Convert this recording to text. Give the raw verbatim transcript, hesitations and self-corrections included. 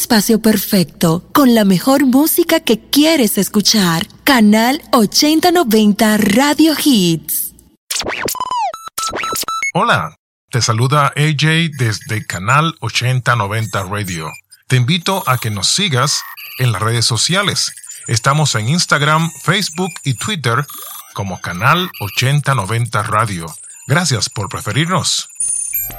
espacio perfecto con la mejor música que quieres escuchar. Canal ochenta noventa Radio Hits. Hola, te saluda A J desde Canal ochenta noventa Radio. Te invito a que nos sigas en las redes sociales. Estamos en Instagram, Facebook y Twitter como Canal ochenta noventa Radio. Gracias por preferirnos.